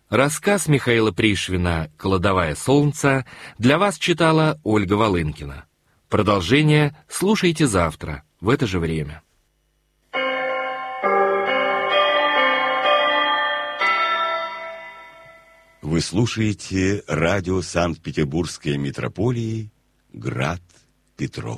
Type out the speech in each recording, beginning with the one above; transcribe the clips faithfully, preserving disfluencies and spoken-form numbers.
Рассказ Михаила Пришвина «Кладовая солнца» для вас читала Ольга Волынкина. Продолжение слушайте завтра в это же время. Вы слушаете радио Санкт-Петербургской митрополии «Град Петров».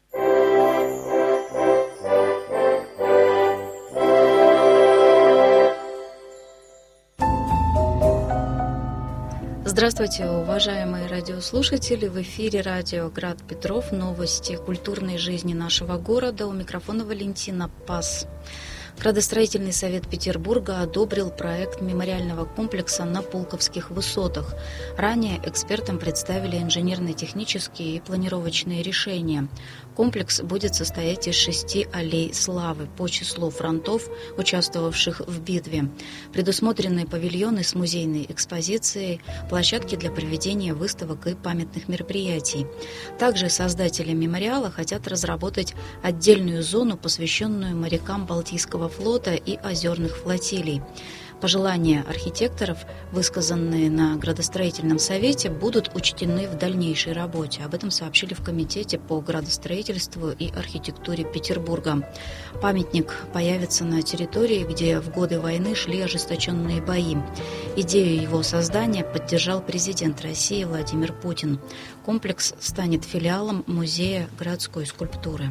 Здравствуйте, уважаемые радиослушатели! В эфире радио «Град Петров», новости культурной жизни нашего города. У микрофона Валентина Пас. Градостроительный совет Петербурга одобрил проект мемориального комплекса на Пулковских высотах. Ранее экспертам представили инженерно-технические и планировочные решения. Комплекс будет состоять из шести аллей славы по числу фронтов, участвовавших в битве. Предусмотрены павильоны с музейной экспозицией, площадки для проведения выставок и памятных мероприятий. Также создатели мемориала хотят разработать отдельную зону, посвященную морякам Балтийского флота и озерных флотилий. Пожелания архитекторов, высказанные на градостроительном совете, будут учтены в дальнейшей работе. Об этом сообщили в Комитете по градостроительству и архитектуре Петербурга. Памятник появится на территории, где в годы войны шли ожесточенные бои. Идею его создания поддержал президент России Владимир Путин. Комплекс станет филиалом Музея городской скульптуры.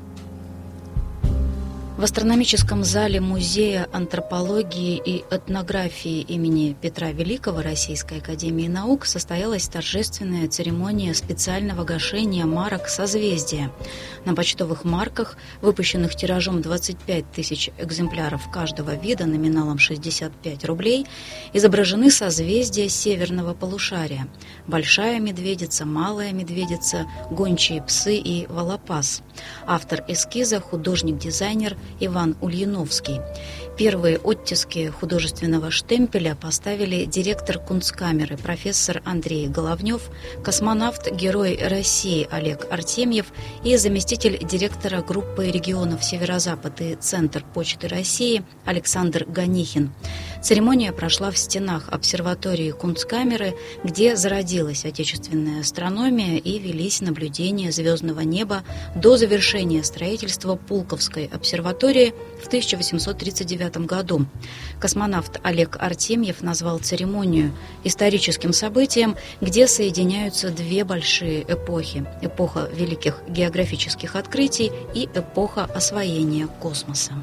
В астрономическом зале Музея антропологии и этнографии имени Петра Великого Российской академии наук состоялась торжественная церемония специального гашения марок созвездия. На почтовых марках, выпущенных тиражом двадцать пять тысяч экземпляров каждого вида номиналом шестьдесят пять рублей, изображены созвездия северного полушария: Большая Медведица, Малая Медведица, Гончие псы и Волопас. Автор эскиза — художник-дизайнер Иван Ульяновский. Первые оттиски художественного штемпеля поставили директор Кунсткамеры профессор Андрей Головнев, космонавт, герой России Олег Артемьев и заместитель директора группы регионов Северо-Запад и Центр Почты России Александр Ганихин. Церемония прошла в стенах обсерватории Кунсткамеры, где зародилась отечественная астрономия и велись наблюдения звездного неба до завершения строительства Пулковской обсерватории в тысяча восемьсот тридцать девятом году. Космонавт Олег Артемьев назвал церемонию историческим событием, где соединяются две большие эпохи – эпоха великих географических открытий и эпоха освоения космоса.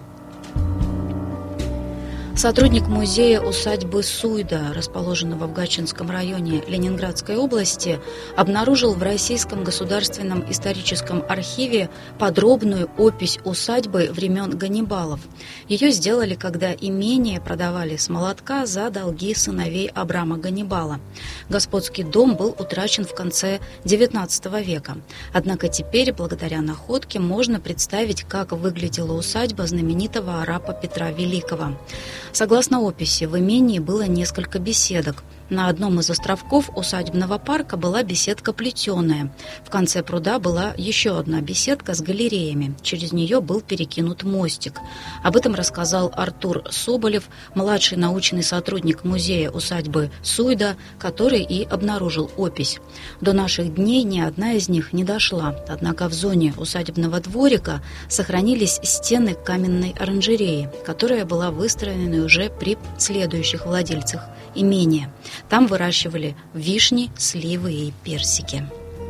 Сотрудник музея усадьбы Суйда, расположенного в Гатчинском районе Ленинградской области, обнаружил в Российском государственном историческом архиве подробную опись усадьбы времен Ганнибалов. Ее сделали, когда имение продавали с молотка за долги сыновей Абрама Ганнибала. Господский дом был утрачен в конце девятнадцатого века. Однако теперь, благодаря находке, можно представить, как выглядела усадьба знаменитого араба Петра Великого. Согласно описи, в имении было несколько беседок. На одном из островков усадебного парка была беседка плетеная. В конце пруда была еще одна беседка с галереями. Через нее был перекинут мостик. Об этом рассказал Артур Соболев, младший научный сотрудник музея усадьбы Суйда, который и обнаружил опись. До наших дней ни одна из них не дошла. Однако в зоне усадебного дворика сохранились стены каменной оранжереи, которая была выстроена уже при следующих владельцах имения. Там выращивали вишни, сливы и персики.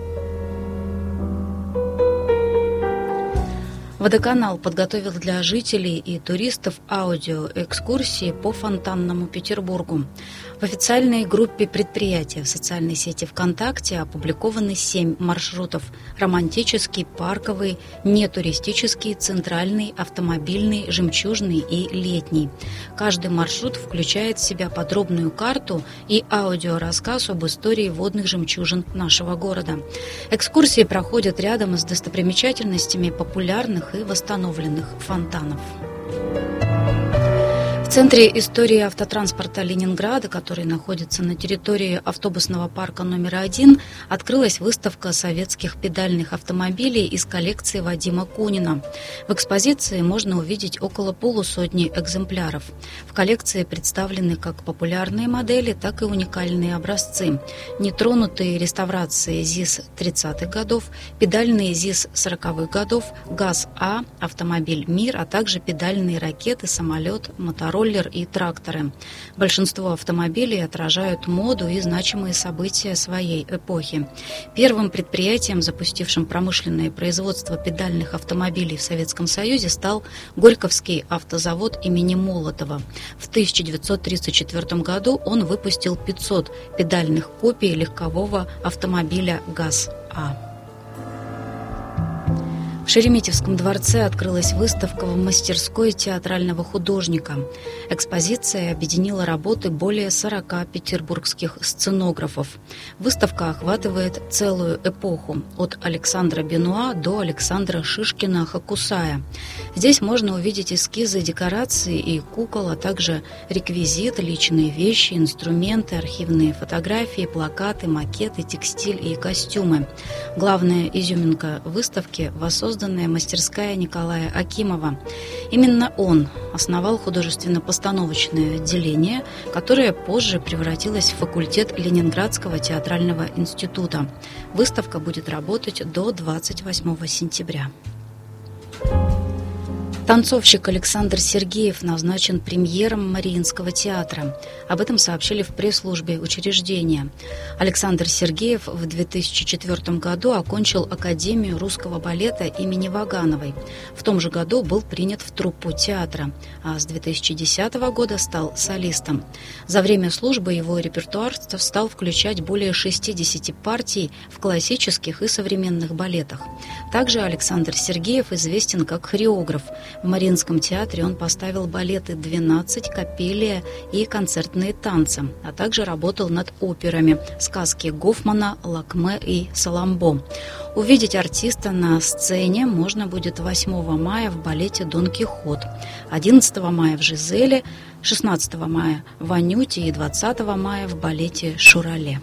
Водоканал подготовил для жителей и туристов аудиоэкскурсии по Фонтанному Петербургу. В официальной группе предприятия в социальной сети ВКонтакте опубликованы семь маршрутов: романтический, парковый, нетуристический, центральный, автомобильный, жемчужный и летний. Каждый маршрут включает в себя подробную карту и аудиорассказ об истории водных жемчужин нашего города. Экскурсии проходят рядом с достопримечательностями популярных и восстановленных фонтанов. В Центре истории автотранспорта Ленинграда, который находится на территории автобусного парка номер один, открылась выставка советских педальных автомобилей из коллекции Вадима Кунина. В экспозиции можно увидеть около полусотни экземпляров. В коллекции представлены как популярные модели, так и уникальные образцы. Нетронутые реставрации ЗИС тридцатых годов, педальные ЗИС сороковых годов, ГАЗ-А, автомобиль «Мир», а также педальные ракеты, самолет, мотороллер и тракторы. Большинство автомобилей отражают моду и значимые события своей эпохи. Первым предприятием, запустившим промышленное производство педальных автомобилей в Советском Союзе, стал Горьковский автозавод имени Молотова. В тысяча девятьсот тридцать четвёртом году он выпустил пятьсот педальных копий легкового автомобиля ГАЗ-А. В Шереметьевском дворце открылась выставка в мастерской театрального художника. Экспозиция объединила работы более сорока петербургских сценографов. Выставка охватывает целую эпоху, от Александра Бенуа до Александра Шишкина-Хокусая. Здесь можно увидеть эскизы декораций и кукол, а также реквизит, личные вещи, инструменты, архивные фотографии, плакаты, макеты, текстиль и костюмы. Главная изюминка выставки – воссозданная мастерская Николая Акимова. Именно он основал художественно-постановочное отделение, которое позже превратилось в факультет Ленинградского театрального института. Выставка будет работать до двадцать восьмого сентября. Танцовщик Александр Сергеев назначен премьером Мариинского театра. Об этом сообщили в пресс-службе учреждения. Александр Сергеев в две тысячи четвёртом году окончил Академию русского балета имени Вагановой. В том же году был принят в труппу театра, а с две тысячи десятого года стал солистом. За время службы его репертуар стал включать более шестидесяти партий в классических и современных балетах. Также Александр Сергеев известен как хореограф. В Мариинском театре он поставил балеты «двенадцать», «Капелия» и концертные танцы, а также работал над операми «Сказки Гофмана», «Лакме» и «Саламбо». Увидеть артиста на сцене можно будет восьмого мая в балете «Дон Кихот», одиннадцатого мая в «Жизеле», шестнадцатого мая в «Анюте» и двадцатого мая в балете «Шурале».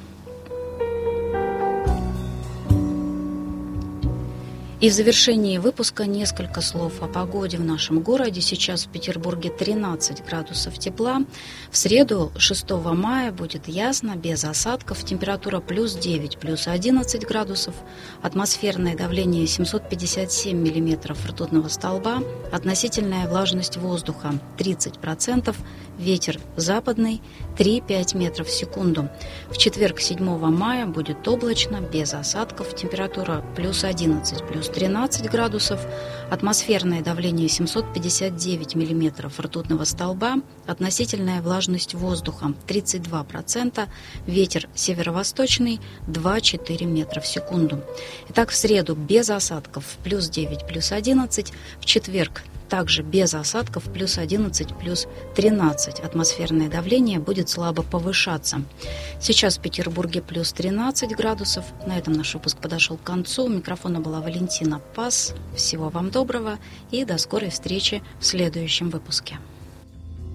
И в завершении выпуска несколько слов о погоде в нашем городе. Сейчас в Петербурге тринадцать градусов тепла. В среду, шестого мая, будет ясно, без осадков. Температура плюс девять, плюс одиннадцать градусов. Атмосферное давление семьсот пятьдесят семь миллиметров ртутного столба. Относительная влажность воздуха тридцать процентов. Ветер западный три-пять метров в секунду. В четверг, седьмого мая, будет облачно, без осадков. Температура плюс одиннадцать, плюс тринадцать градусов. Атмосферное давление семьсот пятьдесят девять миллиметров ртутного столба. Относительная влажность воздуха тридцать два процента. Ветер северо-восточный два-четыре метра в секунду. Итак, в среду без осадков плюс девять, плюс одиннадцать. В четверг также без осадков плюс одиннадцать, плюс тринадцать. Атмосферное давление будет слабо повышаться. Сейчас в Петербурге плюс тринадцать градусов. На этом наш выпуск подошел к концу. У микрофона была Валентина Пас. Всего вам доброго и до скорой встречи в следующем выпуске.